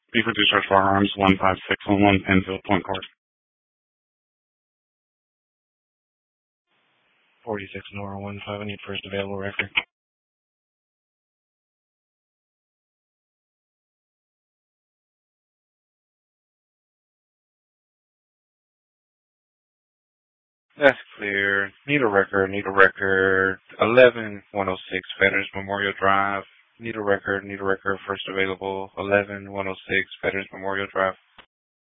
Buford Discharge Firearms 15611 Penfield Point Court. 46 Nora 15, I need first available record. That's clear. Need a record. 11106 Veterans Memorial Drive. Need a record. First available. 11106 Veterans Memorial Drive.